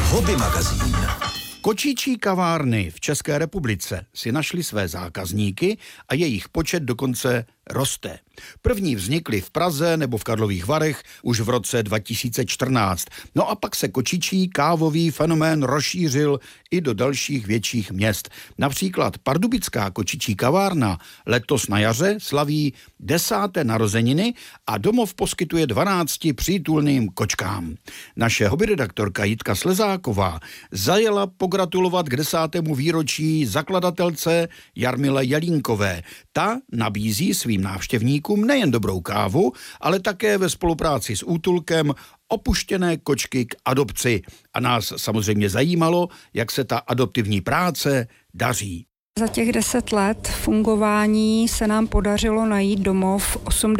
Hobby magazín. Kočičí kavárny v České republice si našly své zákazníky a jejich počet dokonce roste. První vznikly v Praze nebo v Karlových Varech už v roce 2014. No a pak se kočičí kávový fenomén rozšířil i do dalších větších měst. Například pardubická kočičí kavárna letos na jaře slaví 10. narozeniny a domov poskytuje 12 přítulným kočkám. Naše hobbyredaktorka Jitka Slezáková zajela pogratulovat k 10. výročí zakladatelce Jarmile Jelínkové. Ta nabízí svým návštěvníkům nejen dobrou kávu, ale také ve spolupráci s útulkem opuštěné kočky k adopci. A nás samozřejmě zajímalo, jak se ta adoptivní práce daří. Za těch 10 let fungování se nám podařilo najít domov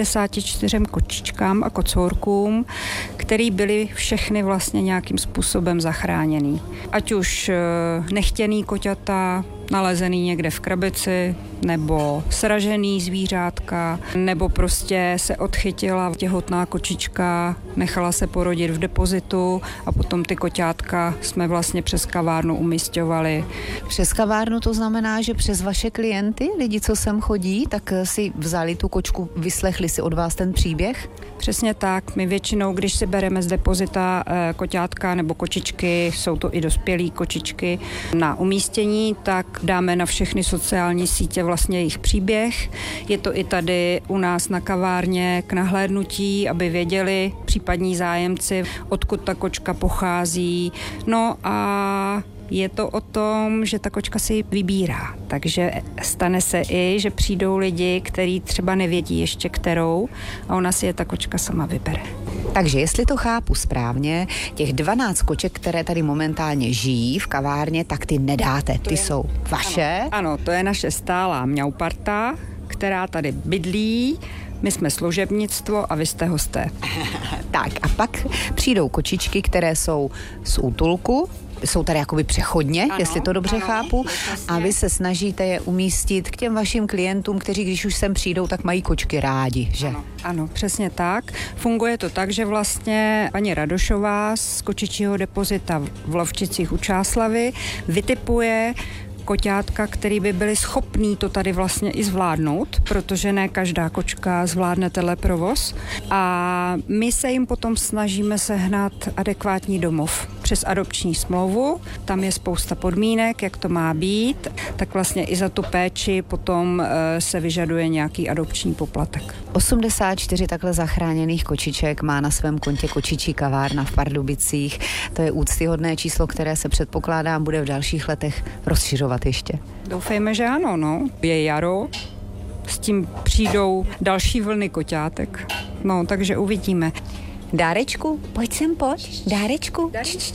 84 kočičkám a kocourkům, který byli všechny vlastně nějakým způsobem zachráněný. Ať už nechtěný koťata, nalezený někde v krabici, nebo sražený zvířátka, nebo prostě se odchytila těhotná kočička, nechala se porodit v depozitu a potom ty koťátka jsme vlastně přes kavárnu umisťovali. Přes kavárnu to znamená, že přes vaše klienty, lidi, co sem chodí, tak si vzali tu kočku, vyslechli si od vás ten příběh? Přesně tak. My většinou, když si bereme z depozita koťátka nebo kočičky, jsou to i dospělí kočičky, na umístění, tak dáme na všechny sociální sítě vlastně jejich příběh. Je to i tady u nás na kavárně k nahlédnutí, aby věděli případní zájemci, odkud ta kočka pochází. No a je to o tom, že ta kočka si vybírá. Takže stane se i, že přijdou lidi, kteří třeba nevědí ještě kterou a ona si je ta kočka sama vybere. Takže jestli to chápu správně, těch 12 koček, které tady momentálně žijí v kavárně, tak ty nedáte. Ty jsou vaše? Ano, to je naše stálá mňauparta, která tady bydlí. My jsme služebnictvo a vy jste hosté. Tak a pak přijdou kočičky, které jsou z útulku, jsou tady jakoby přechodně, ano, jestli to dobře chápu, a vy se snažíte je umístit k těm vašim klientům, kteří když už sem přijdou, tak mají kočky rádi, že? Ano, přesně tak. Funguje to tak, že vlastně paní Radošová z kočičího depozita v Lovčicích u Čáslavy vytipuje koťátka, který by byli schopní to tady vlastně i zvládnout, protože ne každá kočka zvládne tenhle provoz. A my se jim potom snažíme sehnat adekvátní domov přes adopční smlouvu. Tam je spousta podmínek, jak to má být, tak vlastně i za tu péči potom se vyžaduje nějaký adopční poplatek. 84 takhle zachráněných kočiček má na svém kontě kočičí kavárna v Pardubicích. To je úctyhodné číslo, které se předpokládám bude v dalších letech rozšiřovat ještě. Doufejme, že ano, no. Je jaro, s tím přijdou další vlny koťátek. No, takže uvidíme. Dárečku, pojď sem, pojď. Dárečku,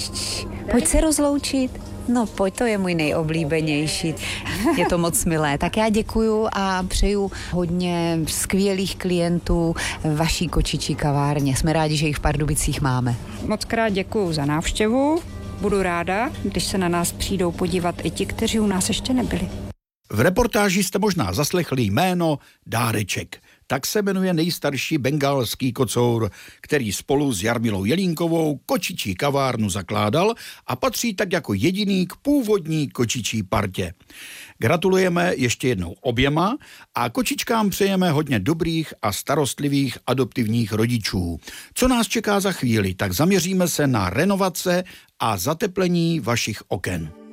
pojď se rozloučit. No pojď, to je můj nejoblíbenější. Je to moc milé. Tak já děkuju a přeju hodně skvělých klientů vaší kočičí kavárně. Jsme rádi, že jich v Pardubicích máme. Moc krát děkuju za návštěvu. Budu ráda, když se na nás přijdou podívat i ti, kteří u nás ještě nebyli. V reportáži jste možná zaslechli jméno Dáreček. Tak se jmenuje nejstarší bengálský kocour, který spolu s Jarmilou Jelínkovou kočičí kavárnu zakládal a patří tak jako jediný k původní kočičí partě. Gratulujeme ještě jednou oběma a kočičkám přejeme hodně dobrých a starostlivých adoptivních rodičů. Co nás čeká za chvíli, tak zaměříme se na renovace a zateplení vašich oken.